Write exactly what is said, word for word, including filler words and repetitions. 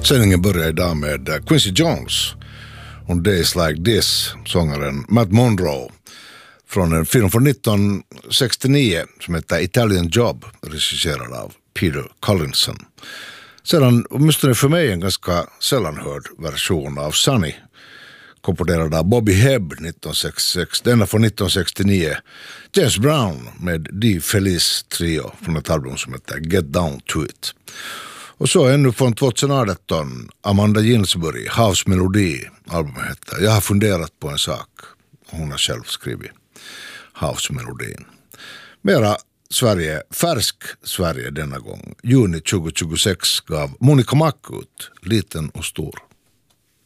Sändningen börjar idag med Quincy Jones och Days Like This, sångaren Matt Monro från en film från nittonhundrasextionio som heter Italian Job, regisserad av Peter Collinson. Sedan, åtminstone för mig, en ganska sällanhörd version av Sunny, komponerad av Bobby Hebb nittonhundrasextiosex, denna från nittonhundrasextionio. James Brown med Die Feliz Trio från ett album som heter Get Down to It. Och så ännu från tjugoarton, Amanda Ginsberg, Havsmelodi, albumet heter Jag har funderat på en sak. Hon har själv skrivit Havsmelodin. Mera Sverige, färsk Sverige denna gång. Juni tjugohundratjugosex gav Monica Mack ut Liten och stor.